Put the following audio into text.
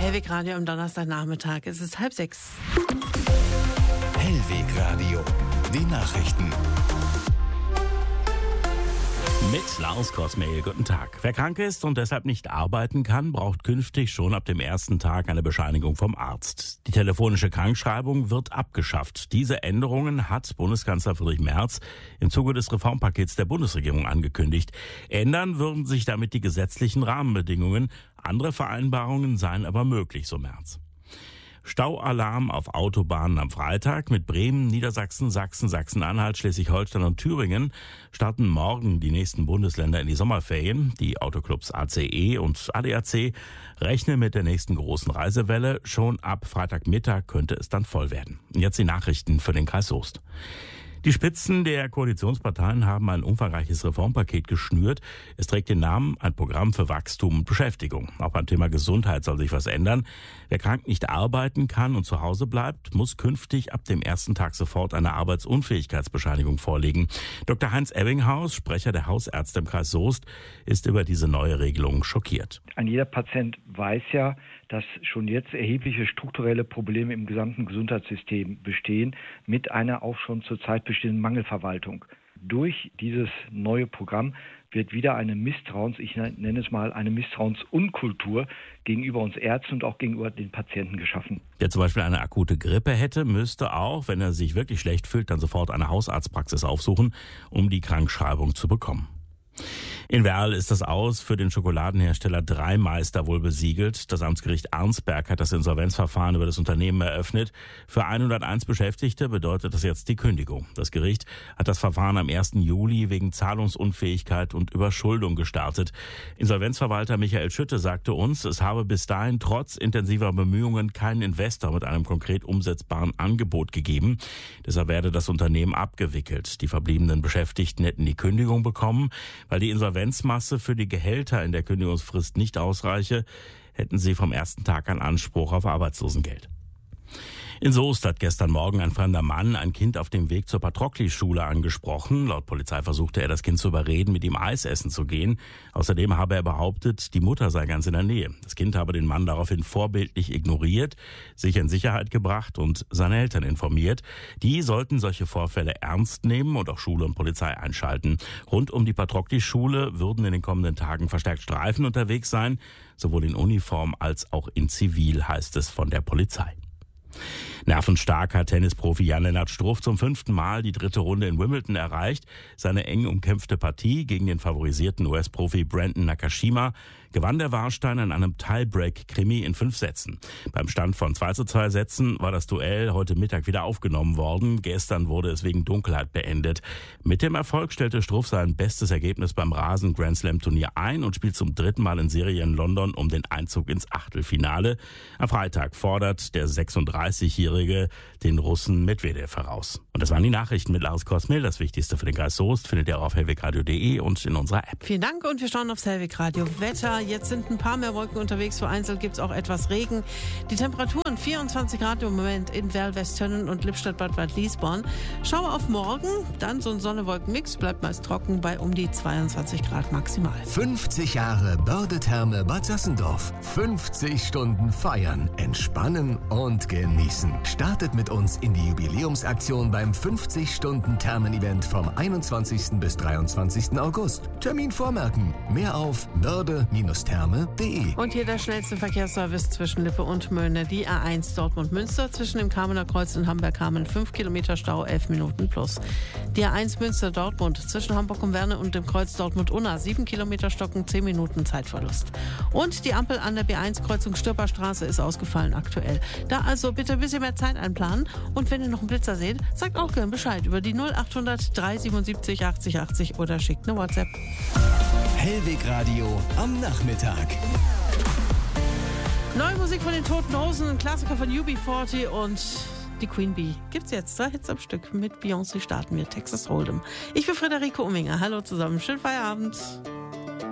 Hellweg Radio am Donnerstagnachmittag. Es ist 5:30. Hellweg Radio, die Nachrichten. Mit Lars Kosmehl, guten Tag. Wer krank ist und deshalb nicht arbeiten kann, braucht künftig schon ab dem ersten Tag eine Bescheinigung vom Arzt. Die telefonische Krankschreibung wird abgeschafft. Diese Änderungen hat Bundeskanzler Friedrich Merz im Zuge des Reformpakets der Bundesregierung angekündigt. Ändern würden sich damit die gesetzlichen Rahmenbedingungen. Andere Vereinbarungen seien aber möglich, so Merz. Staualarm auf Autobahnen am Freitag. Mit Bremen, Niedersachsen, Sachsen, Sachsen-Anhalt, Schleswig-Holstein und Thüringen starten morgen die nächsten Bundesländer in die Sommerferien. Die Autoclubs ACE und ADAC rechnen mit der nächsten großen Reisewelle. Schon ab Freitagmittag könnte es dann voll werden. Jetzt die Nachrichten für den Kreis Soest. Die Spitzen der Koalitionsparteien haben ein umfangreiches Reformpaket geschnürt. Es trägt den Namen Ein Programm für Wachstum und Beschäftigung. Auch beim Thema Gesundheit soll sich was ändern. Wer krank nicht arbeiten kann und zu Hause bleibt, muss künftig ab dem ersten Tag sofort eine Arbeitsunfähigkeitsbescheinigung vorlegen. Dr. Heinz Ebbinghaus, Sprecher der Hausärzte im Kreis Soest, ist über diese neue Regelung schockiert. Ein jeder Patient weiß ja, dass schon jetzt erhebliche strukturelle Probleme im gesamten Gesundheitssystem bestehen, mit einer auch schon zurzeit bestehenden Mangelverwaltung. Durch dieses neue Programm wird wieder eine ich nenne es mal eine Misstrauensunkultur gegenüber uns Ärzten und auch gegenüber den Patienten geschaffen. Wer zum Beispiel eine akute Grippe hätte, müsste auch, wenn er sich wirklich schlecht fühlt, dann sofort eine Hausarztpraxis aufsuchen, um die Krankschreibung zu bekommen. In Werl ist das Aus für den Schokoladenhersteller Dreimeister wohl besiegelt. Das Amtsgericht Arnsberg hat das Insolvenzverfahren über das Unternehmen eröffnet. Für 101 Beschäftigte bedeutet das jetzt die Kündigung. Das Gericht hat das Verfahren am 1. Juli wegen Zahlungsunfähigkeit und Überschuldung gestartet. Insolvenzverwalter Michael Schütte sagte uns, es habe bis dahin trotz intensiver Bemühungen keinen Investor mit einem konkret umsetzbaren Angebot gegeben. Deshalb werde das Unternehmen abgewickelt. Die verbliebenen Beschäftigten hätten die Kündigung bekommen, weil die Insolvenzmasse für die Gehälter in der Kündigungsfrist nicht ausreiche, hätten sie vom ersten Tag an Anspruch auf Arbeitslosengeld. In Soest hat gestern Morgen ein fremder Mann ein Kind auf dem Weg zur Patrokli-Schule angesprochen. Laut Polizei versuchte er, das Kind zu überreden, mit ihm Eis essen zu gehen. Außerdem habe er behauptet, die Mutter sei ganz in der Nähe. Das Kind habe den Mann daraufhin vorbildlich ignoriert, sich in Sicherheit gebracht und seine Eltern informiert. Die sollten solche Vorfälle ernst nehmen und auch Schule und Polizei einschalten. Rund um die Patrokli-Schule würden in den kommenden Tagen verstärkt Streifen unterwegs sein, sowohl in Uniform als auch in Zivil, heißt es von der Polizei. Nervenstark hat Tennisprofi Jan-Lennart Struff zum 5. Mal die 3. Runde in Wimbledon erreicht. Seine eng umkämpfte Partie gegen den favorisierten US-Profi Brandon Nakashima gewann der Warstein in einem Tiebreak-Krimi in 5 Sätzen. Beim Stand von 2:2 Sätzen war das Duell heute Mittag wieder aufgenommen worden. Gestern wurde es wegen Dunkelheit beendet. Mit dem Erfolg stellte Struff sein bestes Ergebnis beim Rasen-Grand-Slam-Turnier ein und spielt zum 3. Mal in Serie in London um den Einzug ins Achtelfinale. Am Freitag fordert der 36-Jährige den Russen Medvedev heraus. Und das waren die Nachrichten mit Lars Kosmehl. Das Wichtigste für den Kreis Soest findet ihr auch auf hellwegradio.de und in unserer App. Vielen Dank und wir schauen aufs Hellweg Radio. Wetter, jetzt sind ein paar mehr Wolken unterwegs. Vereinzelt gibt es auch etwas Regen. Die Temperaturen 24 Grad im Moment in Werl, Westtönnen und Lippstadt-Bad Liesborn. Schau auf morgen, dann so ein Sonne-Wolken-Mix, bleibt meist trocken bei um die 22 Grad maximal. 50 Jahre Börde-Therme Bad Sassendorf. 50 Stunden feiern, entspannen und genießen. Startet mit uns in die Jubiläumsaktion beim 50-Stunden-Thermen-Event vom 21. bis 23. August. Termin vormerken. Mehr auf börde-therme.de. Und hier der schnellste Verkehrsservice zwischen Lippe und Möhne. Die A1 Dortmund-Münster zwischen dem Kamener Kreuz und Hamburg-Kamen 5 Kilometer Stau, 11 Minuten plus. Die A1 Münster-Dortmund zwischen Hamburg und Werne und dem Kreuz Dortmund-Unna 7 Kilometer Stocken, 10 Minuten Zeitverlust. Und die Ampel an der B1-Kreuzung Stürperstraße ist ausgefallen aktuell. Da also bitte ein bisschen mehr Zeit einplanen. Und wenn ihr noch einen Blitzer seht, sagt auch gern Bescheid über die 0800 377 80 80 oder schickt eine WhatsApp. Hellweg Radio am Nachmittag. Neue Musik von den Toten Hosen, ein Klassiker von UB40 und die Queen Bee. Gibt's jetzt 2 Hits am Stück. Mit Beyoncé starten wir Texas Hold'em. Ich bin Friederike Umminger. Hallo zusammen. Schönen Feierabend.